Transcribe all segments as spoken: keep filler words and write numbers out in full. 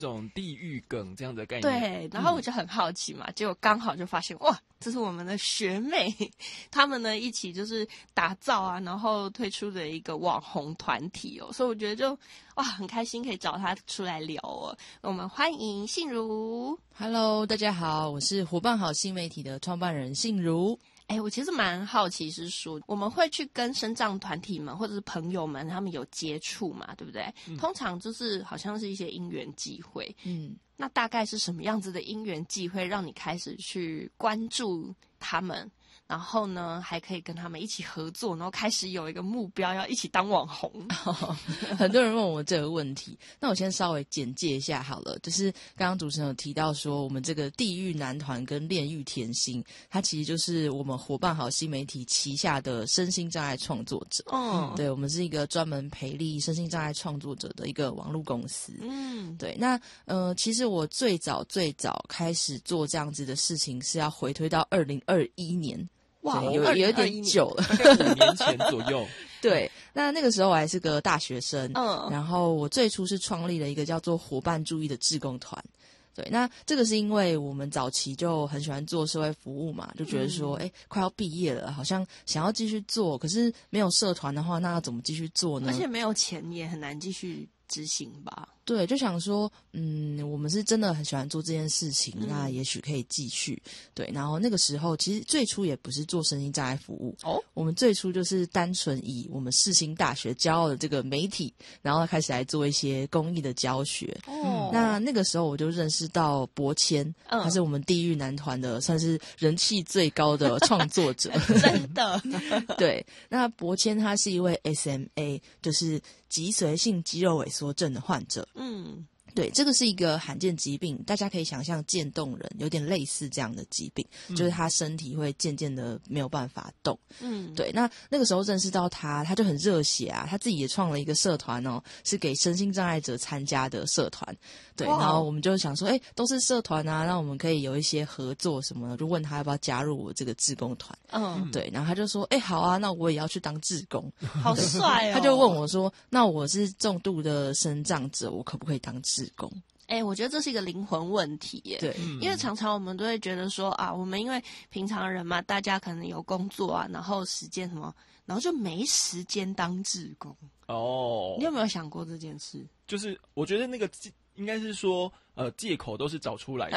这种地域梗这样的概念。 对，然后我就很好奇嘛，嗯、结果刚好就发现哇，这是我们的学妹，他们呢一起就是打造啊，然后推出的一个网红团体哦，所以我觉得就哇很开心可以找他出来聊哦。我们欢迎信如。 Hello， 大家好，我是伙伴好新媒体的创办人信如。 哎，我其实蛮好奇，是说我们会去跟身障团体们或者是朋友们，他们有接触嘛，对不对？嗯、通常就是好像是一些因缘际会，嗯，那大概是什么样子的因缘际会，让你开始去关注他们？然后呢，还可以跟他们一起合作，然后开始有一个目标，要一起当网红。 哦、很多人问我这个问题，那我先稍微简介一下好了。就是刚刚主持人有提到说，我们这个地狱男团跟炼狱甜心，它其实就是我们伙伴好新媒体旗下的身心障碍创作者。嗯，对，我们是一个专门培力身心障碍创作者的一个网络公司。嗯，对。那呃，其实我最早最早开始做这样子的事情，是要回推到二零二一年。 哇， 有有点久了， 大概五年前左右。 对，那那个时候我还是个大学生，嗯，然后我最初是创立了一个叫做伙伴注意的志工团。对，那这个是因为我们早期就很喜欢做社会服务嘛，就觉得说，哎、嗯，快要毕业了，好像想要继续做，可是没有社团的话，那要怎么继续做呢？ 而且没有钱也很难继续执行吧。 对，就想说，嗯，我们是真的很喜欢做这件事情，嗯、那也许可以继续。对，然后那个时候其实最初也不是做身心障碍服务哦，我们最初就是单纯以我们世新大学骄傲的这个媒体，然后开始来做一些公益的教学。哦，那那个时候我就认识到博谦，嗯、他是我们地狱男团的算是人气最高的创作者， 真的。 对，那博谦他是一位 S M A， 就是脊髓性肌肉萎缩症的患者。嗯，对，这个是一个罕见疾病，大家可以想象渐冻人有点类似这样的疾病，嗯、就是他身体会渐渐的没有办法动。嗯，对，那那个时候认识到他，他就很热血啊，他自己也创了一个社团哦，是给身心障碍者参加的社团。对，然后我们就想说，哎，都是社团啊，那我们可以有一些合作什么的，就问他要不要加入我这个志工团。嗯，对，然后他就说，哎，好啊，那我也要去当志工。 好帅哦！ 他就问我说，那我是重度的身障者，我可不可以当志工？ 哎、欸，我觉得这是一个灵魂问题耶。 对， 因为常常我们都会觉得说啊，我们因为平常人嘛，大家可能有工作啊，然后时间什么，然后就没时间当志工。哦，你有没有想过这件事？ 就是我觉得那个应该是说，呃，借口都是找出来的。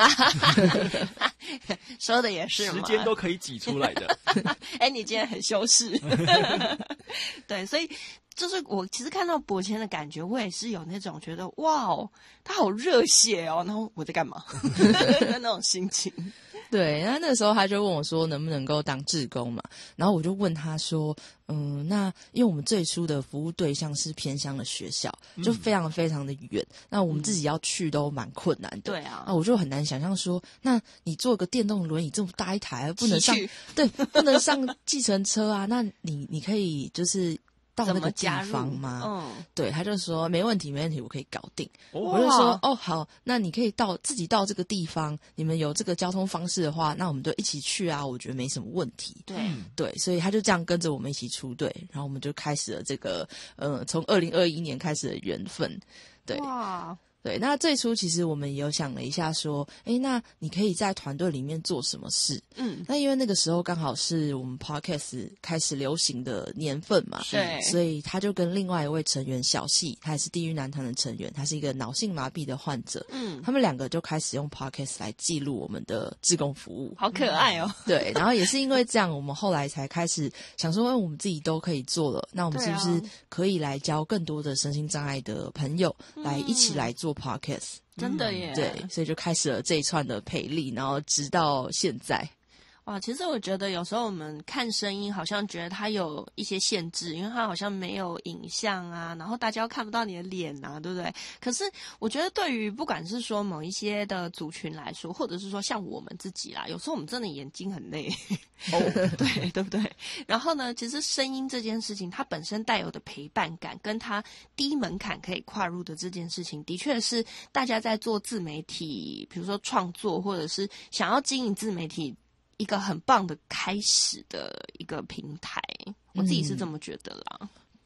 说的也是嘛， 时间都可以挤出来的。 哎、欸，你今天很修饰。对，所以。就是我其实看到博谦的感觉，我也是有那种觉得哇哦，他好热血哦，然后我在干嘛那种心情。 对，然后那个时候他就问我说能不能够当志工嘛，然后我就问他说，嗯，那因为我们最初的服务对象是偏乡的学校，就非常非常的远，嗯、那我们自己要去都蛮困难的。 对啊， 那我就很难想象说，那你坐个电动轮椅这么大一台，不能上，对，不能上计程车啊，那你你可以就是。到那个地方吗？嗯，对，他就说没问题，没问题，我可以搞定。我就说哦，好，那你可以到自己到这个地方，你们有这个交通方式的话，那我们就一起去啊，我觉得没什么问题。 对对，所以他就这样跟着我们一起出队，然后我们就开始了这个呃，从二零二一年开始的缘分。对。哇。对，那最初其实我们也有想了一下，说，诶，那你可以在团队里面做什么事？嗯，那因为那个时候刚好是我们 podcast 开始流行的年份嘛， 对， 所以他就跟另外一位成员小细，他也是地狱男团的成员，他是一个脑性麻痹的患者，嗯，他们两个就开始用 podcast 来记录我们的志工服务， 好可爱哦。 对，然后也是因为这样，我们后来才开始想说，哎，我们自己都可以做了，那我们是不是可以来教更多的身心障碍的朋友，来一起来做podcast， 真的耶、 嗯！对，所以就开始了这一串的培力，然后直到现在。 哇，其实我觉得有时候我们看声音，好像觉得它有一些限制，因为它好像没有影像啊，然后大家又看不到你的脸啊，对不对？可是我觉得对于不管是说某一些的族群来说，或者是说像我们自己啦，有时候我们真的眼睛很累，哦，对，对不对？然后呢，其实声音这件事情，它本身带有的陪伴感，跟它低门槛可以跨入的这件事情，的确是大家在做自媒体，比如说创作，或者是想要经营自媒体。一个很棒的开始的一个平台，我自己是这么觉得啦。 嗯，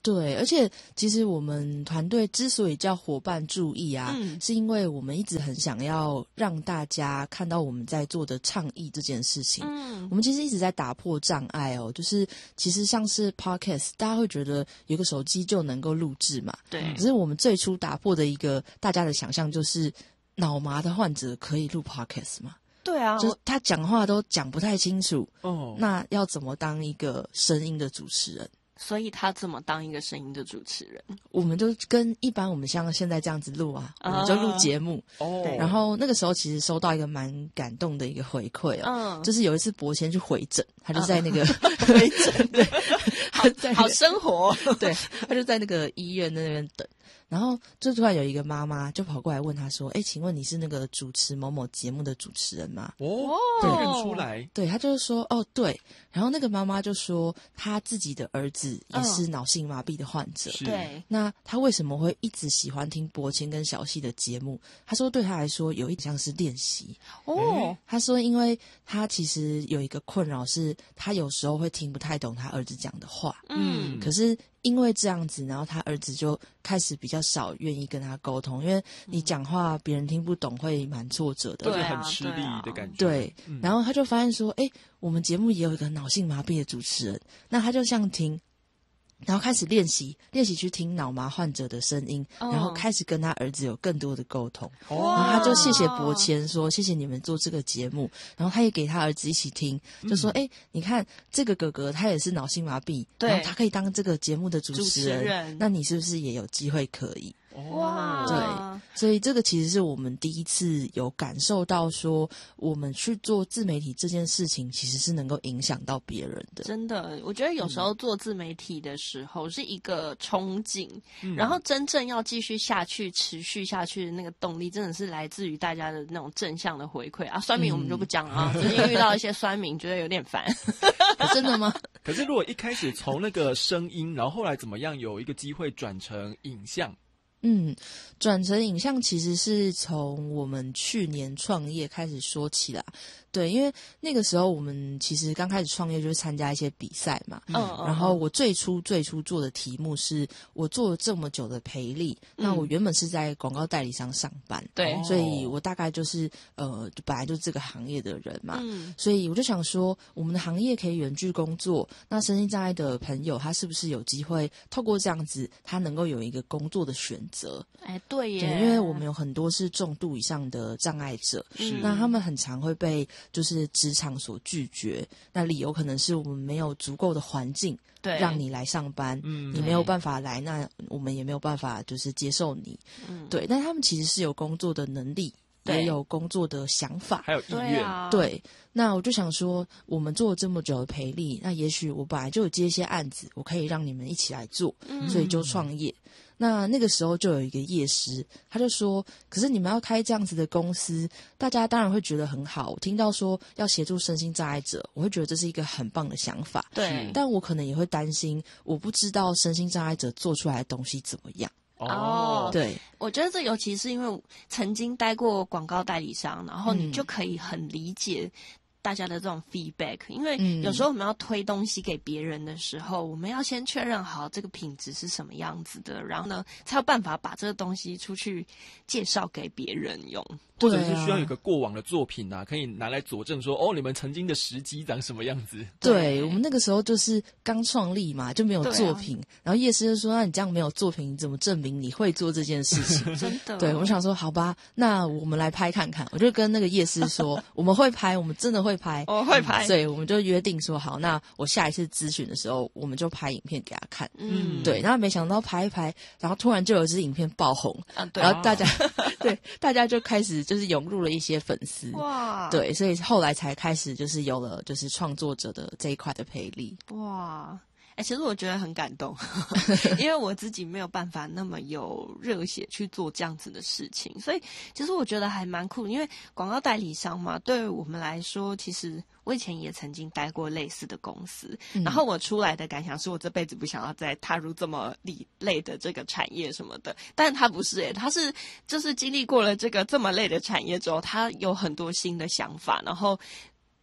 对，而且其实我们团队之所以叫伙伴注意啊，嗯、是因为我们一直很想要让大家看到我们在做的倡议这件事情。嗯，我们其实一直在打破障碍哦，就是其实像是 podcast， 大家会觉得有个手机就能够录制嘛， 对。 可是我们最初打破的一个大家的想象就是脑麻的患者可以录 podcast 吗？ 对啊， 就是他讲话都讲不太清楚哦，那要怎么当一个声音的主持人？ 所以他怎么当一个声音的主持人？ 我们就跟一般我们像现在这样子录啊，我们就录节目哦。然后那个时候其实收到一个蛮感动的一个回馈哦，嗯，就是有一次博谦去回诊，他就在那个、嗯、 回诊， 对，他在、那個、 好生活， 对，他就在那个医院那边等。然后就突然有一个妈妈就跑过来问他说：“哎，请问你是那个主持某某节目的主持人吗？” 哦，对，认出来， 对，他就是说：“哦，对。”然后那个妈妈就说，他自己的儿子也是脑性麻痹的患者， 嗯、对。 那他为什么会一直喜欢听博谦跟小溪的节目？他说对他来说有一点像是练习哦。他说，因为他其实有一个困扰是，他有时候会听不太懂他儿子讲的话，嗯，可是。因为这样子，然后他儿子就开始比较少愿意跟他沟通，因为你讲话别人听不懂会蛮挫折的， 对、啊，很吃力的感觉。 对，嗯、然后他就发现说，哎，我们节目也有一个脑性麻痹的主持人，那他就像听。然后开始练习，练习去听脑麻患者的声音，哦、然后开始跟他儿子有更多的沟通。然后他就谢谢博谦说：“谢谢你们做这个节目。”然后他也给他儿子一起听，就说：“哎、嗯，你看这个哥哥他也是脑性麻痹，然后他可以当这个节目的主持人，主持人那你是不是也有机会可以？”哇，对，所以这个其实是我们第一次有感受到说，我们去做自媒体这件事情，其实是能够影响到别人的。 真的，我觉得有时候做自媒体的时候是一个憧憬，嗯、然后真正要继续下去、持续下去的那个动力，真的是来自于大家的那种正向的回馈啊。酸民我们就不讲了啊，最近遇到一些酸民，觉得有点烦。 真的吗？ 可是如果一开始从那个声音，然后后来怎么样有一个机会转成影像？ 嗯，转成影像其实是从我们去年创业开始说起啦。对，因为那个时候我们其实刚开始创业就是参加一些比赛嘛，嗯，然后我最初最初做的题目是我做了这么久的培力，嗯、那我原本是在广告代理商上班， 对， 所以我大概就是呃本来就是这个行业的人嘛，嗯，所以我就想说我们的行业可以远距工作，那身心障碍的朋友他是不是有机会透过这样子，他能够有一个工作的选择？ 哎，对耶， 对，因为我们有很多是重度以上的障碍者，嗯、那他们很常会被就是职场所拒绝，那理由可能是我们没有足够的环境让你来上班，嗯，你没有办法来，那我们也没有办法就是接受你，嗯，对，但他们其实是有工作的能力，也有工作的想法， 还有意愿， 啊、 对。那我就想说，我们做了这么久的培力，那也许我本来就有接一些案子，我可以让你们一起来做，嗯、所以就创业。那那个时候就有一个业师，他就说：“可是你们要开这样子的公司，大家当然会觉得很好。我听到说要协助身心障碍者，我会觉得这是一个很棒的想法。 对， 但我可能也会担心，我不知道身心障碍者做出来的东西怎么样。” 哦， 对， 我觉得这尤其是因为曾经待过广告代理商，然后你就可以很理解大家的这种 feedback， 因为有时候我们要推东西给别人的时候，嗯、我们要先确认好这个品质是什么样子的，然后呢，才有办法把这个东西出去介绍给别人用。 或者是需要有一个过往的作品啊，可以拿来佐证说，哦，你们曾经的时机长什么样子。 对，我们那个时候就是刚创立嘛，就没有作品，啊、然后业师就说，那你这样没有作品，你怎么证明你会做这件事情？ 真的。 对，我想说，好吧，那我们来拍看看。我就跟那个业师说，我们会拍，我们真的会拍， 我会拍。 所以我们就约定说，好，那我下一次咨询的时候，我们就拍影片给他看。嗯，对。然后没想到拍一拍，然后突然就有支影片爆红，啊、对然后大家对大家就开始就是涌入了一些粉丝。哇，对，所以后来才开始就是有了就是创作者的这一块的培力。 哇。哎、欸，其实我觉得很感动，因为我自己没有办法那么有热血去做这样子的事情，所以其实我觉得还蛮酷。因为广告代理商嘛，对我们来说，其实我以前也曾经待过类似的公司，嗯、然后我出来的感想是我这辈子不想要再踏入这么累的这个产业什么的。但他不是、欸，他是就是经历过了这个这么累的产业之后，他有很多新的想法，然后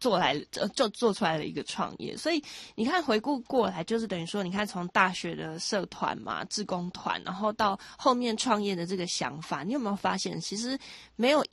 做来就做出来了一个创业。所以你看回顾过来，就是等于说，你看从大学的社团嘛、志工团，然后到后面创业的这个想法，你有没有发现，其实没有